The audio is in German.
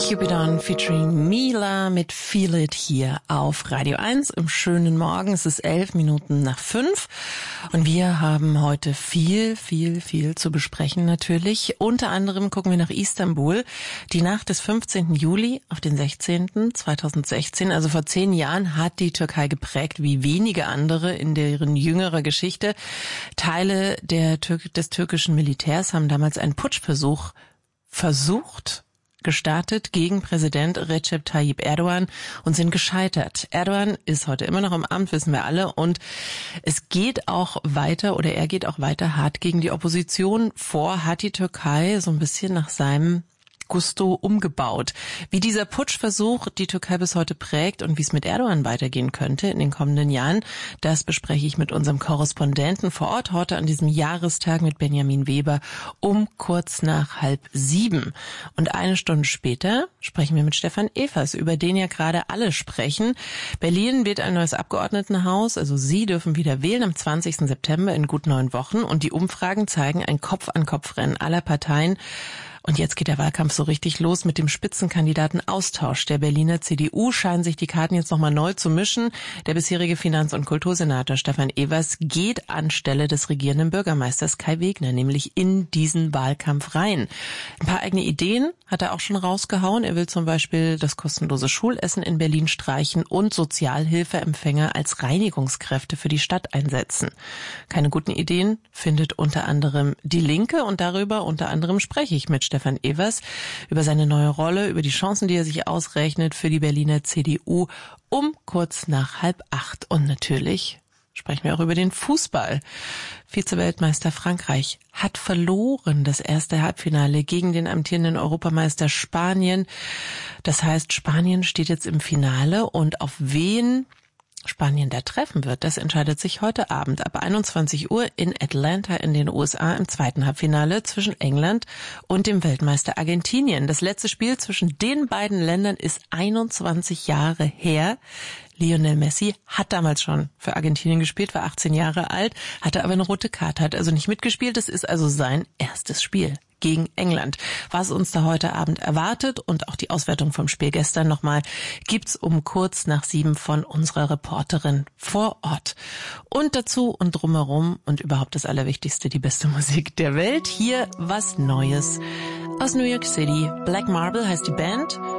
Cupidon featuring Mila mit Feel It hier auf Radio 1 im schönen Morgen. Es ist 5:11 und wir haben heute viel zu besprechen natürlich. Unter anderem gucken wir nach Istanbul. Die Nacht des 15. Juli auf den 16. 2016, also vor 10 Jahren, hat die Türkei geprägt wie wenige andere in deren jüngerer Geschichte. Teile des türkischen Militärs haben damals einen Putschversuch gestartet gegen Präsident Recep Tayyip Erdogan und sind gescheitert. Erdogan ist heute immer noch im Amt, wissen wir alle, und er geht auch weiter hart gegen die Opposition vor, hat die Türkei so ein bisschen nach seinem Gusto umgebaut. Wie dieser Putschversuch die Türkei bis heute prägt und wie es mit Erdogan weitergehen könnte in den kommenden Jahren, das bespreche ich mit unserem Korrespondenten vor Ort heute an diesem Jahrestag mit Benjamin Weber um kurz nach 6:30. Und eine Stunde später sprechen wir mit Stefan Evers, über den ja gerade alle sprechen. Berlin wählt ein neues Abgeordnetenhaus, also Sie dürfen wieder wählen am 20. September in gut 9 Wochen und die Umfragen zeigen ein Kopf-an-Kopf-Rennen aller Parteien. Und jetzt geht der Wahlkampf so richtig los mit dem Spitzenkandidatenaustausch der Berliner CDU. Scheinen sich die Karten jetzt nochmal neu zu mischen. Der bisherige Finanz- und Kultursenator Stefan Evers geht anstelle des regierenden Bürgermeisters Kai Wegner, nämlich in diesen Wahlkampf rein. Ein paar eigene Ideen hat er auch schon rausgehauen. Er will zum Beispiel das kostenlose Schulessen in Berlin streichen und Sozialhilfeempfänger als Reinigungskräfte für die Stadt einsetzen. Keine guten Ideen findet unter anderem die Linke und darüber unter anderem spreche ich mit Stefan Evers über seine neue Rolle, über die Chancen, die er sich ausrechnet für die Berliner CDU um kurz nach 7:30. Und natürlich sprechen wir auch über den Fußball. Vize-Weltmeister Frankreich hat verloren das erste Halbfinale gegen den amtierenden Europameister Spanien. Das heißt, Spanien steht jetzt im Finale und auf wen Spanien da treffen wird, das entscheidet sich heute Abend ab 21 Uhr in Atlanta in den USA im zweiten Halbfinale zwischen England und dem Weltmeister Argentinien. Das letzte Spiel zwischen den beiden Ländern ist 21 Jahre her. Lionel Messi hat damals schon für Argentinien gespielt, war 18 Jahre alt, hatte aber eine rote Karte, hat also nicht mitgespielt. Das ist also sein erstes Spiel gegen England. Was uns da heute Abend erwartet und auch die Auswertung vom Spiel gestern nochmal gibt's um kurz nach 7 von unserer Reporterin vor Ort. Und dazu und drumherum und überhaupt das Allerwichtigste, die beste Musik der Welt. Hier was Neues aus New York City. Black Marble heißt die Band.